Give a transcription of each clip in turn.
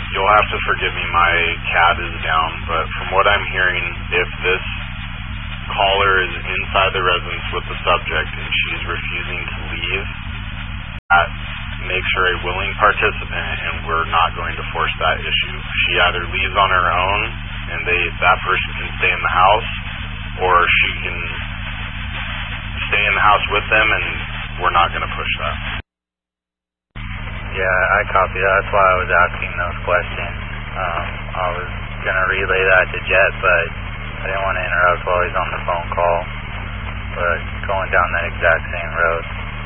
you'll have to forgive me, my cat is down, but from what I'm hearing, if this caller is inside the residence with the subject and she's refusing to leave, that makes her a willing participant, and we're not going to force that issue. She either leaves on her own, and that person can stay in the house, or she can stay in the house with them, and we're not going to push that. Yeah, I copy that. That's why I was asking those questions. I was going to relay that to Jet, but I didn't want to interrupt while he's on the phone call. But going down that exact same road.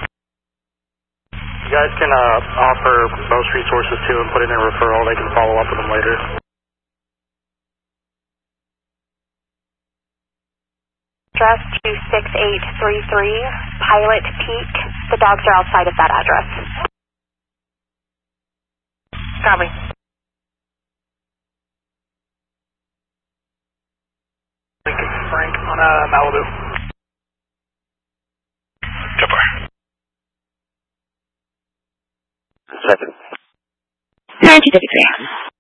You guys can offer most resources to and put in a referral. They can follow up with them later. Address 26833, Pilot Peak. The dogs are outside of that address. Copy. Lincoln Frank on Malibu. Goodbye. 9253.